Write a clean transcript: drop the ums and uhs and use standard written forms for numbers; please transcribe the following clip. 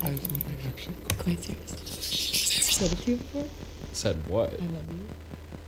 I'm actually quite serious. Said it to you before? Said what? I love you.